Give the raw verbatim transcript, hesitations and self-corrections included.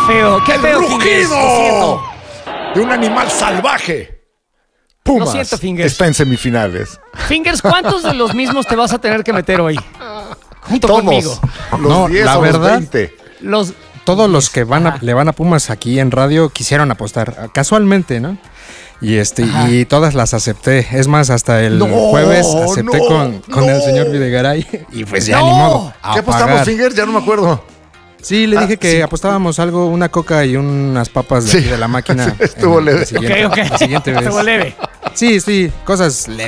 feo, qué ¡El feo, Fingers, rugido lo siento. de un animal salvaje! Pumas Lo siento, Fingers. está en semifinales. Fingers, ¿cuántos de los mismos te vas a tener que meter hoy? Junto Todos. conmigo. Los No, diez la o los verdad- veinte. Los... Todos los que van a, Ajá. le van a Pumas aquí en radio quisieron apostar, casualmente, ¿no? Y este Ajá. y todas las acepté. Es más, hasta el No, jueves acepté no, con, con no. el señor Videgaray. Y pues ya No. ni modo. a ¿Qué apostamos, pagar. Fingers? Ya no me acuerdo. Sí, le Ah, dije que sí. apostábamos algo, una coca y unas papas de, Sí. aquí de la máquina. Estuvo en leve. la siguiente- Ok, ok. la siguiente vez. Estuvo leve. Sí, sí, cosas leves.